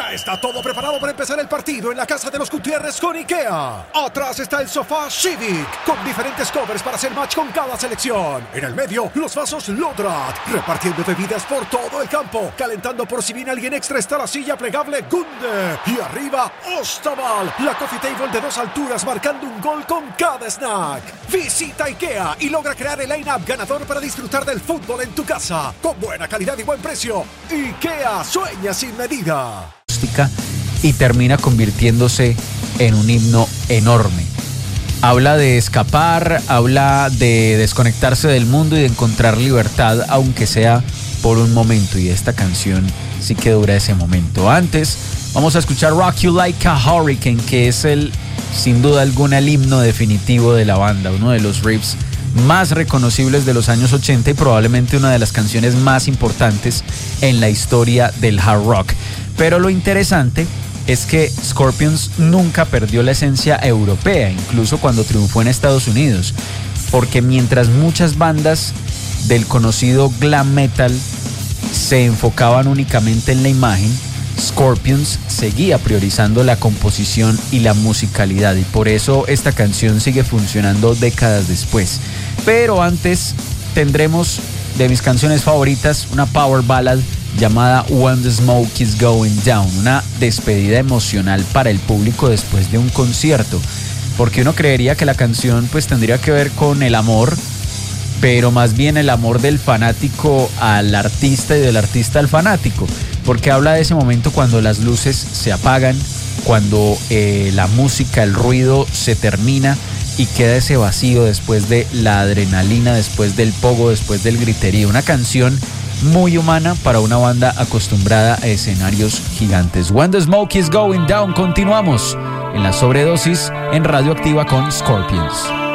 Ya está todo preparado para empezar el partido en la casa de los Gutiérrez con IKEA. Atrás está el sofá Civic, con diferentes covers para hacer match con cada selección. En el medio, los vasos Lodrat, repartiendo bebidas por todo el campo. Calentando por si viene alguien extra está la silla plegable Gunde. Y arriba, Ostaval, la coffee table de 2 alturas marcando un gol con cada snack. Visita IKEA y logra crear el line-up ganador para disfrutar del fútbol en tu casa. Con buena calidad y buen precio. IKEA sueña sin medida. Y termina convirtiéndose en un himno enorme. Habla de escapar, habla de desconectarse del mundo y de encontrar libertad, aunque sea por un momento, y esta canción sí que dura ese momento. Antes vamos a escuchar Rock You Like a Hurricane, que es sin duda alguna el himno definitivo de la banda, uno de los riffs más reconocibles de los años 80 y probablemente una de las canciones más importantes en la historia del hard rock. Pero lo interesante es que Scorpions nunca perdió la esencia europea, incluso cuando triunfó en Estados Unidos, porque mientras muchas bandas del conocido glam metal se enfocaban únicamente en la imagen, Scorpions seguía priorizando la composición y la musicalidad, y por eso esta canción sigue funcionando décadas después. Pero antes tendremos de mis canciones favoritas una power ballad llamada When the Smoke is Going Down, una despedida emocional para el público después de un concierto, porque uno creería que la canción pues tendría que ver con el amor, pero más bien el amor del fanático al artista y del artista al fanático, porque habla de ese momento cuando las luces se apagan, cuando la música, el ruido se termina y queda ese vacío después de la adrenalina, después del pogo, después del griterío. Una canción muy humana para una banda acostumbrada a escenarios gigantes. When the Smoke is Going Down. Continuamos en la sobredosis en Radioactiva con Scorpions.